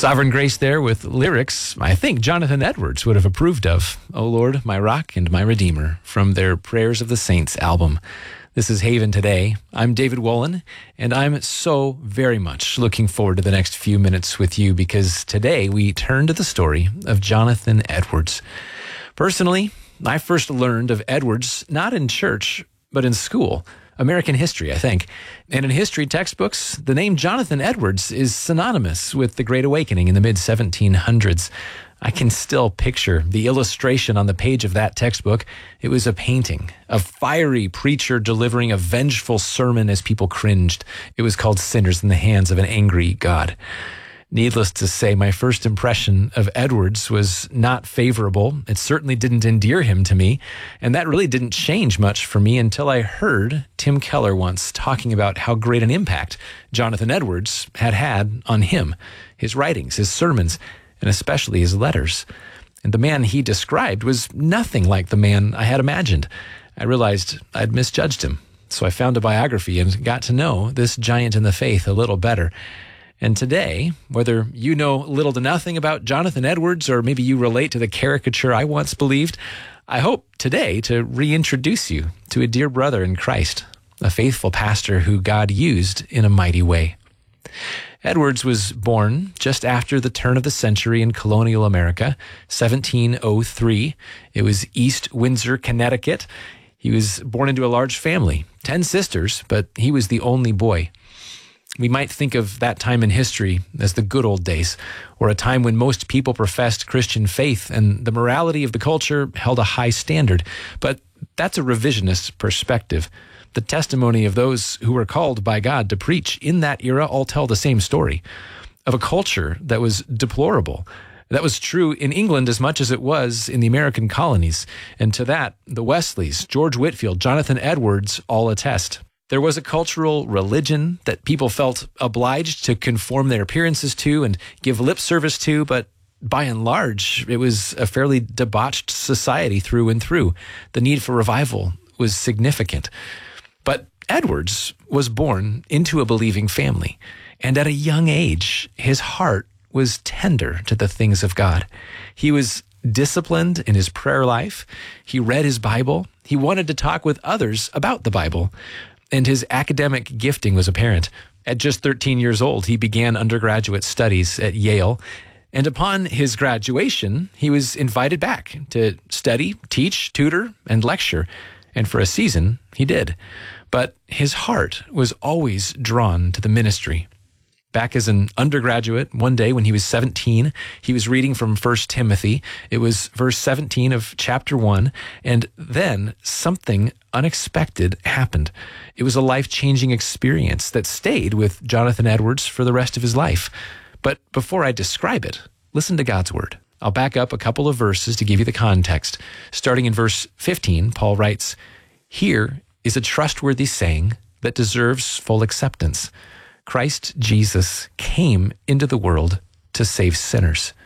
Sovereign Grace there with lyrics I think Jonathan Edwards would have approved of. O Lord, my rock and my redeemer, from their Prayers of the Saints album. This is Haven Today. I'm David Wolin, and I'm so very much looking forward to the next few minutes with you because today we turn to the story of Jonathan Edwards. Personally, I first learned of Edwards not in church, but in school. American history, I think. And in history textbooks, the name Jonathan Edwards is synonymous with the Great Awakening in the mid-1700s. I can still picture the illustration on the page of that textbook. It was a painting, a fiery preacher delivering a vengeful sermon as people cringed. It was called Sinners in the Hands of an Angry God. Needless to say, my first impression of Edwards was not favorable. It certainly didn't endear him to me, and that really didn't change much for me until I heard Tim Keller once talking about how great an impact Jonathan Edwards had had on him, his writings, his sermons, and especially his letters. And the man he described was nothing like the man I had imagined. I realized I'd misjudged him, so I found a biography and got to know this giant in the faith a little better. And today, whether you know little to nothing about Jonathan Edwards or maybe you relate to the caricature I once believed, I hope today to reintroduce you to a dear brother in Christ, a faithful pastor who God used in a mighty way. Edwards was born just after the turn of the century in colonial America, 1703. It was East Windsor, Connecticut. He was born into a large family, 10 sisters, but he was the only boy. We might think of that time in history as the good old days, or a time when most people professed Christian faith and the morality of the culture held a high standard. But that's a revisionist perspective. The testimony of those who were called by God to preach in that era all tell the same story, of a culture that was deplorable. That was true in England as much as it was in the American colonies. And to that, the Wesleys, George Whitefield, Jonathan Edwards all attest. There was a cultural religion that people felt obliged to conform their appearances to and give lip service to, but by and large, it was a fairly debauched society through and through. The need for revival was significant. But Edwards was born into a believing family, and at a young age, his heart was tender to the things of God. He was disciplined in his prayer life. He read his Bible. He wanted to talk with others about the Bible. And his academic gifting was apparent. At just 13 years old, he began undergraduate studies at Yale. And upon his graduation, he was invited back to study, teach, tutor, and lecture. And for a season, he did. But his heart was always drawn to the ministry. Back as an undergraduate, one day when he was 17, he was reading from 1 Timothy. It was verse 17 of chapter 1, and then something unexpected happened. It was a life-changing experience that stayed with Jonathan Edwards for the rest of his life. But before I describe it, listen to God's word. I'll back up a couple of verses to give you the context. Starting in verse 15, Paul writes, "Here is a trustworthy saying that deserves full acceptance. Christ Jesus came into the world to save sinners,